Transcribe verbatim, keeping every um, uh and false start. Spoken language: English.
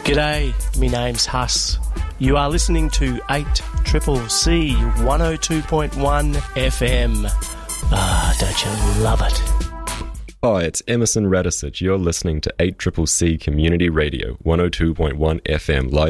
G'day, me name's Huss. You are listening to eight Triple C one oh two point one F M. Ah, don't you love it? Hi, it's Emerson Radisich. You're listening to eight Triple C Community Radio, one oh two point one F M, live